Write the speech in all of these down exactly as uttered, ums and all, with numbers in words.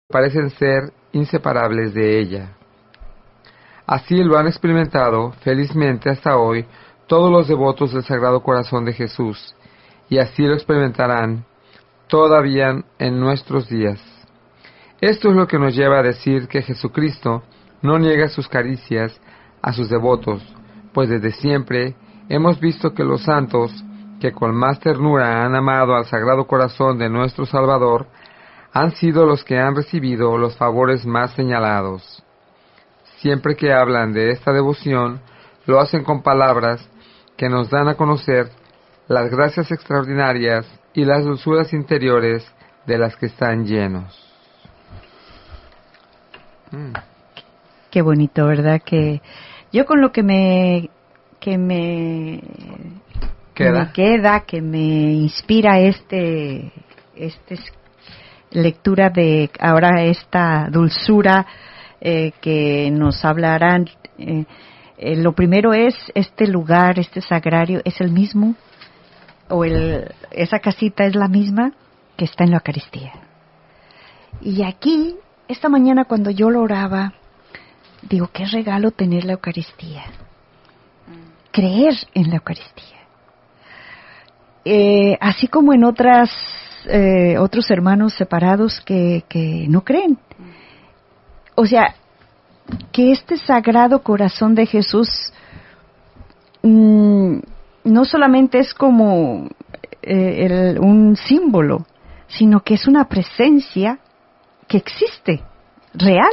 parecen ser inseparables de ella. Así lo han experimentado felizmente hasta hoy todos los devotos del Sagrado Corazón de Jesús, y así lo experimentarán todavía en nuestros días. Esto es lo que nos lleva a decir que Jesucristo no niega sus caricias a sus devotos, pues desde siempre hemos visto que los santos que con más ternura han amado al Sagrado Corazón de nuestro Salvador han sido los que han recibido los favores más señalados. Siempre que hablan de esta devoción, lo hacen con palabras que nos dan a conocer las gracias extraordinarias y las dulzuras interiores de las que están llenos. Mm. Qué bonito, ¿verdad? Que yo con lo que me que me queda, me queda que me inspira este este lectura de ahora esta dulzura eh, que nos hablarán. Eh, eh, lo primero es este lugar, este sagrario es el mismo, o el esa casita es la misma que está en la Eucaristía. Y aquí esta mañana cuando yo lo oraba, digo, qué regalo tener la Eucaristía, creer en la Eucaristía. Eh, así como en otras eh, otros hermanos separados que, que no creen. O sea, que este Sagrado Corazón de Jesús mmm, no solamente es como eh, el, un símbolo, sino que es una presencia que existe, real.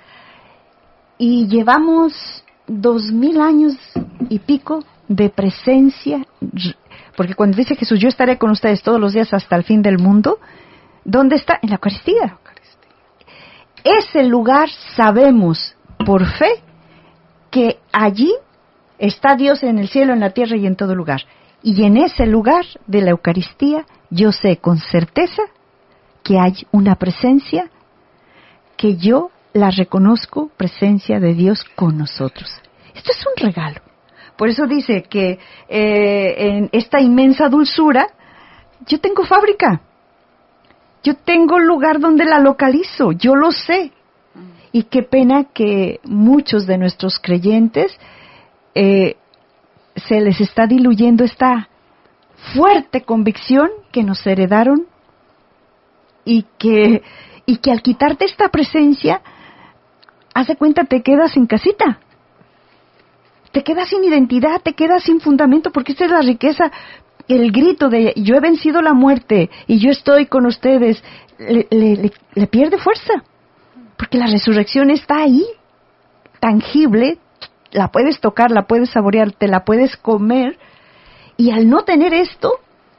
Y llevamos dos mil años y pico de presencia, porque cuando dice Jesús, yo estaré con ustedes todos los días hasta el fin del mundo, ¿dónde está? En la Eucaristía. Ese lugar sabemos por fe que allí está Dios en el cielo, en la tierra y en todo lugar. Y en ese lugar de la Eucaristía yo sé con certeza que hay una presencia que yo la reconozco, presencia de Dios con nosotros. Esto es un regalo. Por eso dice que eh, en esta inmensa dulzura, yo tengo fábrica. Yo tengo lugar donde la localizo, yo lo sé. Y qué pena que muchos de nuestros creyentes eh, se les está diluyendo esta fuerte convicción que nos heredaron y que, y que al quitarte esta presencia, haz de cuenta, te quedas sin casita, te quedas sin identidad, te quedas sin fundamento, porque esta es la riqueza, el grito de yo he vencido la muerte y yo estoy con ustedes, le, le, le, le pierde fuerza, porque la resurrección está ahí, tangible, la puedes tocar, la puedes saborear, te la puedes comer, y al no tener esto,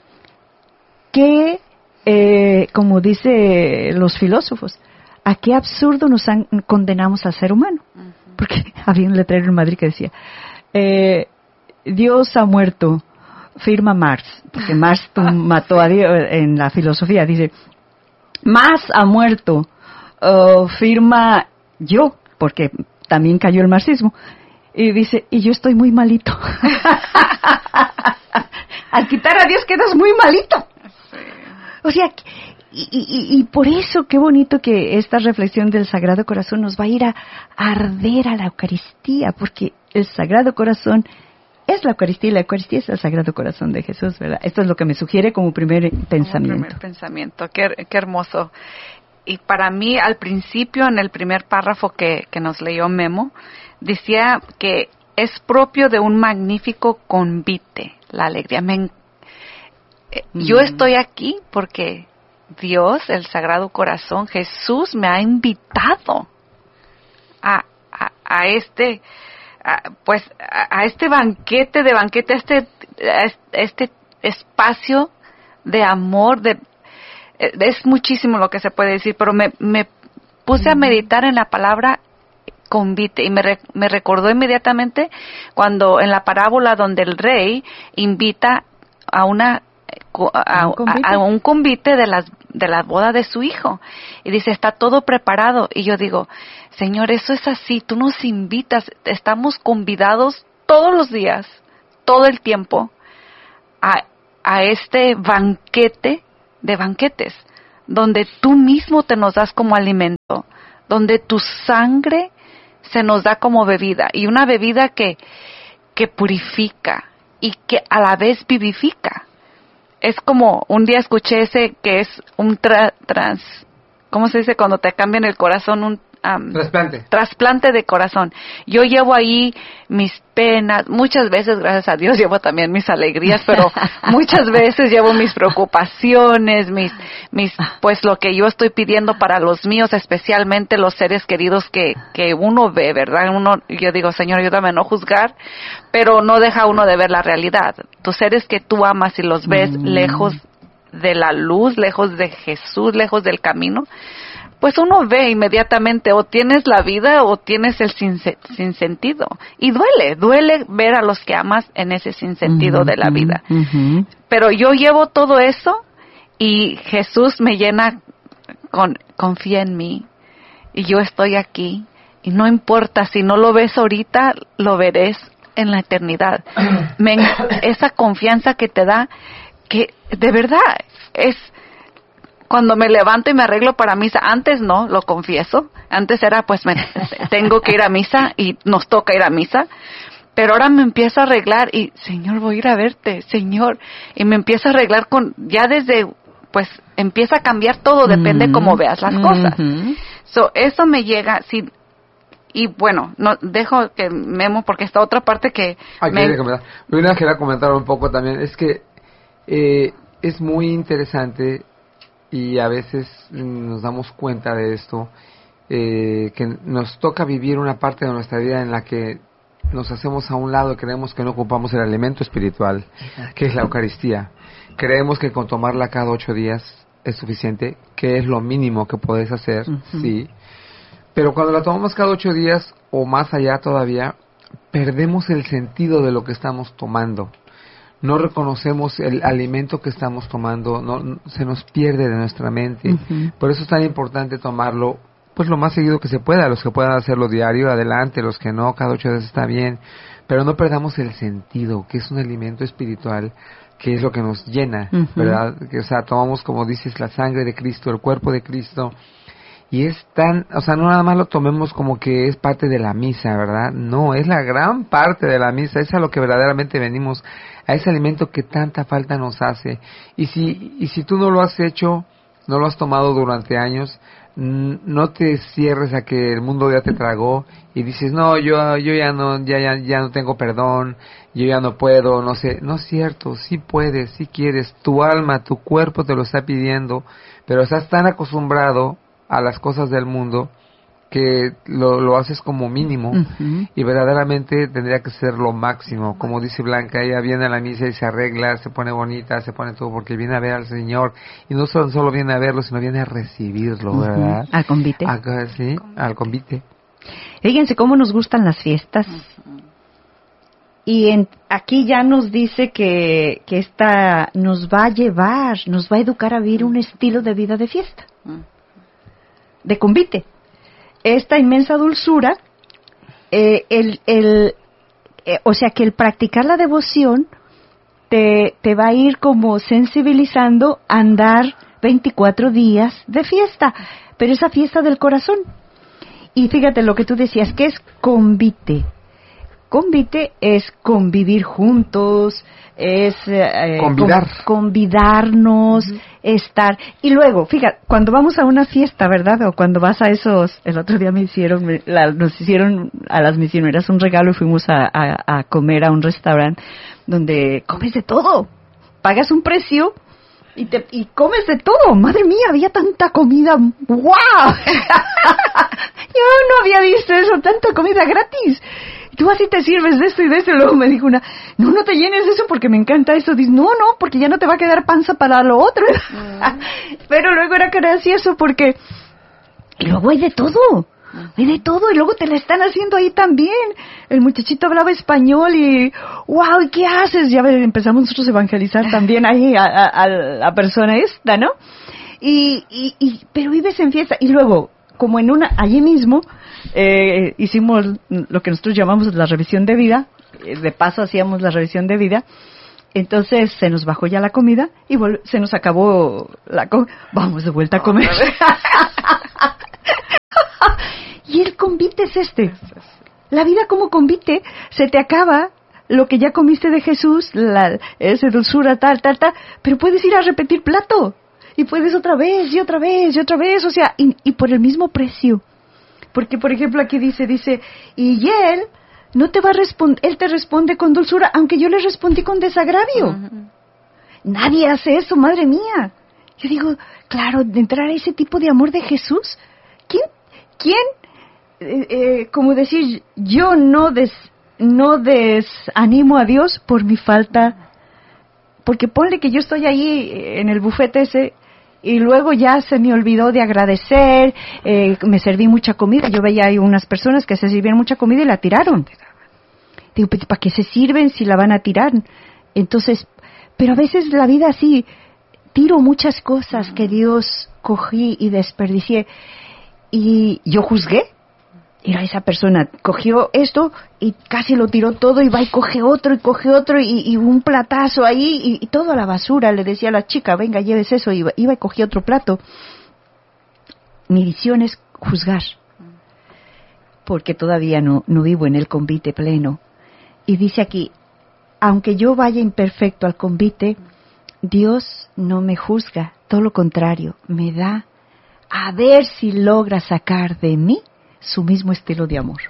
que, eh, como dice los filósofos, ¿a qué absurdo nos han, condenamos al ser humano? Uh-huh. Porque había un letrero en Madrid que decía, eh, Dios ha muerto, firma Marx, porque Marx mató a Dios en la filosofía, dice, Marx ha muerto, uh, firma yo, porque también cayó el marxismo, y dice, y yo estoy muy malito. Al quitar a Dios quedas muy malito. O sea, y, y, y por eso qué bonito que esta reflexión del Sagrado Corazón nos va a ir a, a arder a la Eucaristía, porque el Sagrado Corazón es la Eucaristía y la Eucaristía es el Sagrado Corazón de Jesús, ¿verdad? Esto es lo que me sugiere como primer pensamiento. Como primer pensamiento, qué, qué hermoso. Y para mí, al principio, en el primer párrafo que, que nos leyó Memo, decía que es propio de un magnífico convite, la alegría. Me, mm. Yo estoy aquí porque Dios, el Sagrado Corazón, Jesús me ha invitado a, a, a este... A, pues a, a este banquete de banquete, a este, a este espacio de amor, de es muchísimo lo que se puede decir, pero me, me puse a meditar en la palabra convite y me, re, me recordó inmediatamente cuando en la parábola donde el rey invita a una a, a, ¿Un, a, a un convite de las de la boda de su hijo y dice está todo preparado y yo digo Señor, eso es así, tú nos invitas, estamos convidados todos los días, todo el tiempo, a, a este banquete de banquetes, donde tú mismo te nos das como alimento, donde tu sangre se nos da como bebida, y una bebida que, que purifica y que a la vez vivifica. Es como, un día escuché ese que es un tra, trans, ¿cómo se dice cuando te cambian el corazón? Un um, trasplante. Trasplante de corazón. Yo llevo ahí mis penas, muchas veces, gracias a Dios, llevo también mis alegrías, pero muchas veces llevo mis preocupaciones, mis, mis, pues lo que yo estoy pidiendo para los míos, especialmente los seres queridos que, que uno ve, ¿verdad? Uno, yo digo, Señor, ayúdame a no juzgar, pero no deja uno de ver la realidad. Tus seres que tú amas y los ves mm. lejos de la luz, lejos de Jesús, lejos del camino, pues uno ve inmediatamente o tienes la vida o tienes el sin, sin sentido. Y duele, duele ver a los que amas en ese sinsentido uh-huh, de la vida. Uh-huh. Pero yo llevo todo eso y Jesús me llena con, confía en mí y yo estoy aquí. Y no importa, si no lo ves ahorita, lo verás en la eternidad. Me, esa confianza que te da, que de verdad es... Cuando me levanto y me arreglo para misa, antes no, lo confieso, antes era pues me, tengo que ir a misa y nos toca ir a misa, pero ahora me empiezo a arreglar y, Señor, voy a ir a verte, Señor, y me empiezo a arreglar con, ya desde, pues empieza a cambiar todo, depende mm-hmm. cómo veas las cosas. Mm-hmm. So, eso me llega, sí, y bueno, no dejo que Memo, porque esta otra parte que... Ay, me... comentar. Lo que quería comentar un poco también es que eh, es muy interesante. Y a veces nos damos cuenta de esto, eh, que nos toca vivir una parte de nuestra vida en la que nos hacemos a un lado y creemos que no ocupamos el alimento espiritual, exacto, que es la Eucaristía. Creemos que con tomarla cada ocho días es suficiente, que es lo mínimo que puedes hacer, uh-huh. sí. Pero cuando la tomamos cada ocho días o más allá todavía, perdemos el sentido de lo que estamos tomando. No reconocemos el alimento que estamos tomando, no, se nos pierde de nuestra mente. Uh-huh. Por eso es tan importante tomarlo pues lo más seguido que se pueda. Los que puedan hacerlo diario, adelante. Los que no, cada ocho días está bien. Pero no perdamos el sentido, que es un alimento espiritual, que es lo que nos llena, uh-huh. ¿verdad? Que, o sea, tomamos, como dices, la sangre de Cristo, el cuerpo de Cristo. Y es tan, o sea, no nada más lo tomemos como que es parte de la misa, ¿verdad? No, es la gran parte de la misa, es a lo que verdaderamente venimos, a ese alimento que tanta falta nos hace. Y si, y si tú no lo has hecho, no lo has tomado durante años, no te cierres a que el mundo ya te tragó y dices, no, yo, yo ya no, ya, ya, ya no tengo perdón, yo ya no puedo, no sé. No es cierto, sí puedes, sí quieres, tu alma, tu cuerpo te lo está pidiendo, pero estás tan acostumbrado a las cosas del mundo que lo, lo haces como mínimo, uh-huh. y verdaderamente tendría que ser lo máximo. Como dice Blanca, ella viene a la misa y se arregla, se pone bonita, se pone todo porque viene a ver al Señor, y no solo, solo viene a verlo, sino viene a recibirlo, uh-huh. ¿verdad? Al convite. A, sí, al convite. Fíjense cómo nos gustan las fiestas. Uh-huh. Y en, aquí ya nos dice que, que esta nos va a llevar, nos va a educar a vivir un estilo de vida de fiesta. Uh-huh. De convite. Esta inmensa dulzura, eh, el, el, eh, o sea que el practicar la devoción te, te va a ir como sensibilizando a andar veinticuatro días de fiesta, pero esa fiesta del corazón. Y fíjate lo que tú decías, que es convite. Convite es convivir juntos, es eh, Convidar. con, convidarnos, uh-huh. estar. Y luego, fíjate, cuando vamos a una fiesta, ¿verdad? O cuando vas a esos, el otro día me hicieron, me, la, nos hicieron a las misioneras un regalo y fuimos a, a, a comer a un restaurante donde comes de todo, pagas un precio y te y comes de todo. Madre mía, había tanta comida, ¡wow! Yo no había visto eso, tanta comida gratis. Tú así te sirves de esto y de esto. Y luego me dijo una, no, no te llenes de eso porque me encanta eso. Dice, no, no, porque ya no te va a quedar panza para lo otro. Mm. Pero luego era gracioso porque, y luego hay de todo, hay de todo. Y luego te la están haciendo ahí también. El muchachito hablaba español y, wow, ¿y qué haces? Ya empezamos nosotros a evangelizar también ahí a, a, a la persona esta, ¿no? Y, y, y, pero vives en fiesta. Y luego, como en una, allí mismo, eh, hicimos lo que nosotros llamamos la revisión de vida, de paso hacíamos la revisión de vida, Entonces se nos bajó ya la comida y vol- se nos acabó la comida. Vamos de vuelta a comer. Y el convite es este. La vida como convite, se te acaba lo que ya comiste de Jesús, la, esa dulzura, tal, tal, tal, pero puedes ir a repetir plato. Y puedes otra vez, y otra vez, y otra vez, o sea, y, y por el mismo precio. Porque, por ejemplo, aquí dice, dice, y él no te va a responder, él te responde con dulzura, aunque yo le respondí con desagravio. Uh-huh. Nadie hace eso, madre mía. Yo digo, claro, de entrar a ese tipo de amor de Jesús, ¿quién, quién, eh, eh, como decir, yo no des, no desanimo a Dios por mi falta, porque ponle que yo estoy ahí en el bufete ese, y luego ya se me olvidó de agradecer, eh, me serví mucha comida, yo veía ahí unas personas que se sirvieron mucha comida y la tiraron. Digo, ¿para qué se sirven si la van a tirar? Entonces, pero a veces la vida así, tiro muchas cosas que Dios cogí y desperdicié, y yo juzgué. Mira, esa persona cogió esto y casi lo tiró todo y va y coge otro y coge otro y, y un platazo ahí y, y todo a la basura. Le decía a la chica, venga, lleves eso, y iba, iba y cogía otro plato. Mi visión es juzgar, porque todavía no, no vivo en el convite pleno. Y dice aquí, aunque yo vaya imperfecto al convite, Dios no me juzga, todo lo contrario, me da a ver si logra sacar de mí su mismo estilo de amor.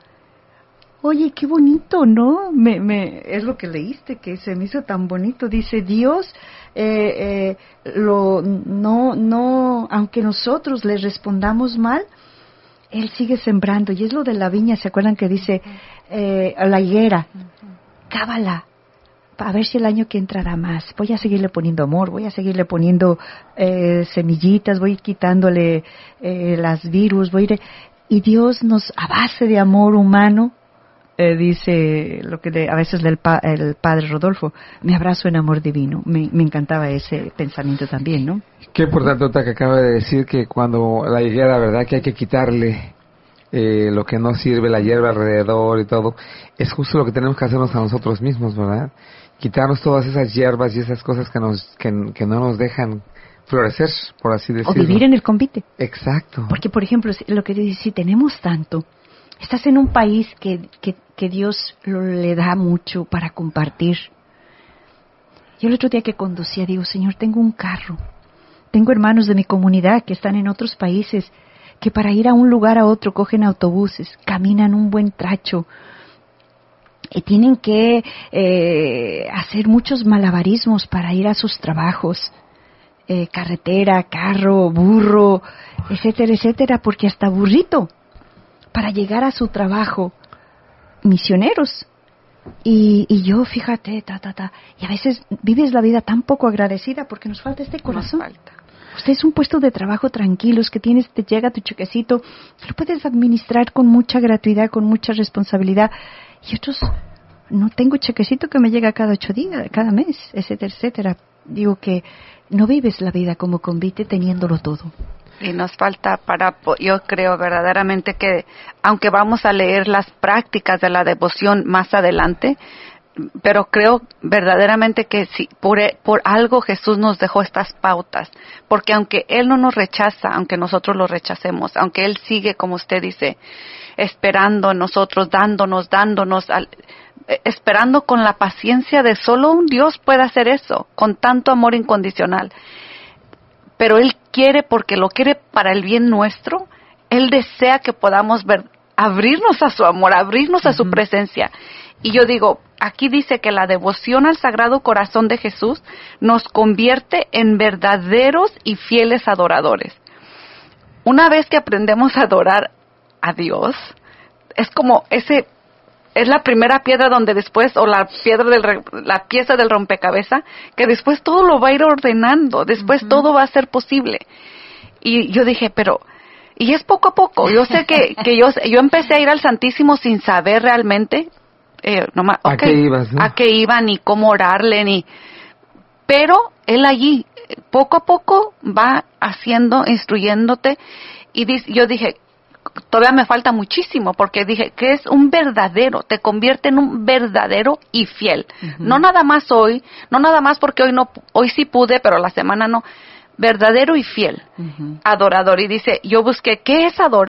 Oye, qué bonito, ¿no? Me, me, es lo que leíste, que se me hizo tan bonito. Dice, Dios, eh, eh, lo, no, no, aunque nosotros le respondamos mal, Él sigue sembrando. Y es lo de la viña, ¿se acuerdan que dice eh, la higuera? Cábala, a ver si el año que entrará más. Voy a seguirle poniendo amor, voy a seguirle poniendo eh, semillitas, voy a ir quitándole eh, las virus, voy a ir... Y Dios nos, a base de amor humano, eh, dice lo que de, a veces el, pa, el padre Rodolfo, me abrazo en amor divino. Me, me encantaba ese pensamiento también, ¿no? Qué importante otra que acaba de decir, que cuando la higuera, ¿verdad?, que hay que quitarle eh, lo que no sirve, la hierba alrededor y todo, es justo lo que tenemos que hacernos a nosotros mismos, ¿verdad? Quitarnos todas esas hierbas y esas cosas que nos que, que no nos dejan florecer, por así decirlo. O vivir en el convite. Exacto. Porque, por ejemplo, lo que dice, si tenemos tanto, estás en un país que, que, que Dios lo, le da mucho para compartir. Yo el otro día que conducía, digo, Señor, tengo un carro. Tengo hermanos de mi comunidad que están en otros países, que para ir a un lugar a otro cogen autobuses, caminan un buen tracho, y tienen que eh, hacer muchos malabarismos para ir a sus trabajos. Eh, carretera, carro, burro, etcétera, etcétera, porque hasta burrito para llegar a su trabajo, misioneros. Y, y yo, fíjate, ta, ta, ta, y a veces vives la vida tan poco agradecida porque nos falta este corazón. Nos falta. Usted es un puesto de trabajo tranquilo, es que tienes, te llega tu chequecito, lo puedes administrar con mucha gratuidad, con mucha responsabilidad, y otros, no tengo chequecito que me llega cada ocho días, cada mes, etcétera, etcétera. Digo que no vives la vida como convite teniéndolo todo. Y nos falta para, yo creo verdaderamente que, aunque vamos a leer las prácticas de la devoción más adelante, pero creo verdaderamente que si por, por algo Jesús nos dejó estas pautas, porque aunque Él no nos rechaza, aunque nosotros lo rechacemos, aunque Él sigue, como usted dice, esperando en nosotros, dándonos, dándonos, al, esperando con la paciencia de solo un Dios puede hacer eso, con tanto amor incondicional. Pero Él quiere, porque lo quiere para el bien nuestro, Él desea que podamos ver, abrirnos a su amor, abrirnos uh-huh. a su presencia. Y yo digo, aquí dice que la devoción al Sagrado Corazón de Jesús nos convierte en verdaderos y fieles adoradores. Una vez que aprendemos a adorar a Dios, es como ese, es la primera piedra donde después, o la piedra del, la pieza del rompecabezas, que después todo lo va a ir ordenando, después uh-huh. todo va a ser posible. Y yo dije, pero, y es poco a poco. Yo sé que, que yo, yo empecé a ir al Santísimo sin saber realmente, eh, nomás, okay, ¿a qué ibas, no? a qué iba, ni cómo orarle, ni, pero Él allí, poco a poco va haciendo, instruyéndote, y dice, yo dije, todavía me falta muchísimo, porque dije que es un verdadero, te convierte en un verdadero y fiel. Uh-huh. No nada más hoy, no nada más porque hoy no, hoy sí pude, pero la semana no. Verdadero y fiel, uh-huh. adorador. Y dice, yo busqué, ¿qué es adorar?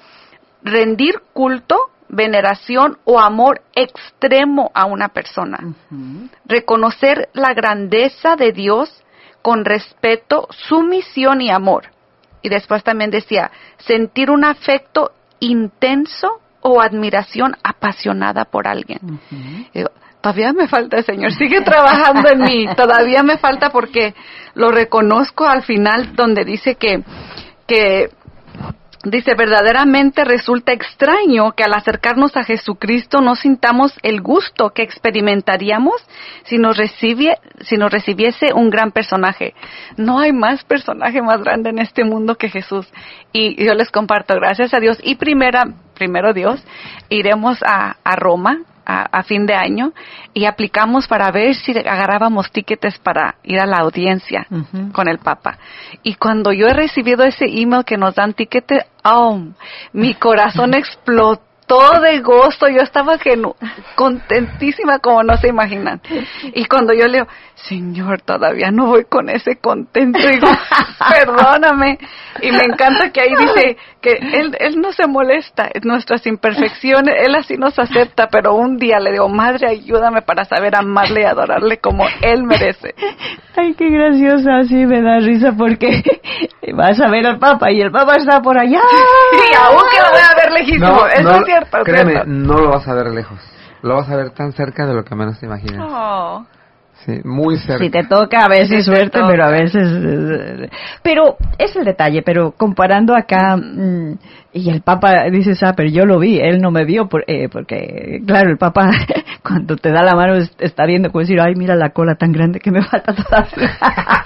Rendir culto, veneración o amor extremo a una persona. Uh-huh. Reconocer la grandeza de Dios con respeto, sumisión y amor. Y después también decía, sentir un afecto intenso o admiración apasionada por alguien. Uh-huh. Digo, todavía me falta, Señor, sigue trabajando en mí, todavía me falta, porque lo reconozco al final donde dice que, que dice, verdaderamente resulta extraño que al acercarnos a Jesucristo no sintamos el gusto que experimentaríamos si nos recibe, si nos recibiese un gran personaje. No hay más personaje más grande en este mundo que Jesús. Y yo les comparto, gracias a Dios, y primera, primero Dios, iremos a, a Roma a, a fin de año y aplicamos para ver si agarrábamos tickets para ir a la audiencia uh-huh. con el Papa. Y cuando yo he recibido ese email que nos dan tickets, oh, mi corazón explotó de gozo. Yo estaba genu- contentísima como no se imaginan. Y cuando yo leo, Señor, todavía no voy con ese contento, digo, perdóname. Y me encanta que ahí dice que él, él no se molesta, nuestras imperfecciones, Él así nos acepta, pero un día le digo, Madre, ayúdame para saber amarle y adorarle como Él merece. Ay, qué graciosa, así me da risa porque vas a ver al Papa y el Papa está por allá. Sí, aunque lo voy a ver lejísimo, no, eso no, es cierto. Créeme, cierto. no lo vas a ver lejos, lo vas a ver tan cerca de lo que menos te imaginas. Oh. Sí, muy cerca. Si te toca, a veces Sí, suerte, toca. pero a veces... Pero es el detalle, pero comparando acá, mmm, y el Papa dice, ah, pero yo lo vi, él no me vio, por, eh, porque, claro, el Papa cuando te da la mano está viendo, como decir, ay, mira la cola tan grande que me falta todavía.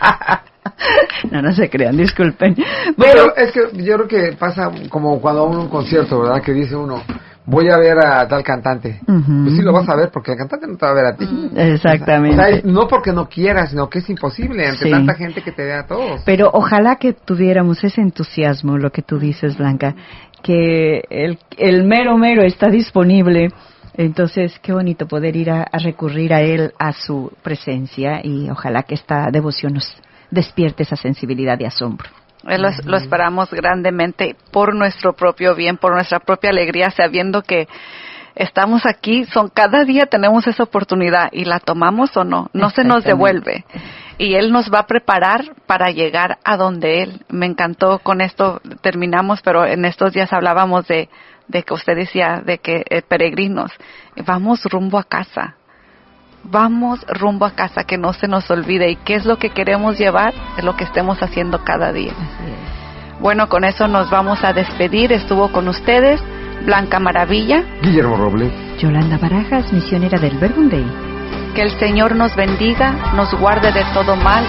No, no se crean, disculpen. Pero, pero es que yo creo que pasa como cuando uno un concierto, ¿verdad? Que dice uno, voy a ver a tal cantante. Uh-huh. Pues sí lo vas a ver, porque el cantante no te va a ver a ti. Exactamente. O sea, no porque no quieras, sino que es imposible entre sí. tanta gente que te ve a todos. Pero ojalá que tuviéramos ese entusiasmo, lo que tú dices, Blanca, que el, el mero mero está disponible. Entonces, qué bonito poder ir a, a recurrir a Él, a su presencia, y ojalá que esta devoción nos despierte esa sensibilidad de asombro. Lo, lo esperamos grandemente por nuestro propio bien, por nuestra propia alegría, sabiendo que estamos aquí, son cada día tenemos esa oportunidad y la tomamos o no, no se nos devuelve. Y Él nos va a preparar para llegar a donde Él. Me encantó, con esto terminamos, pero en estos días hablábamos de, de que usted decía, de que eh, peregrinos, vamos rumbo a casa. Vamos rumbo a casa, que no se nos olvide. ¿Y qué es lo que queremos llevar? Es lo que estemos haciendo cada día. Bueno, con eso nos vamos a despedir. Estuvo con ustedes Blanca Maravilla, Guillermo Robles, Yolanda Barajas, misionera del Verbum Dei. Que el Señor nos bendiga, nos guarde de todo mal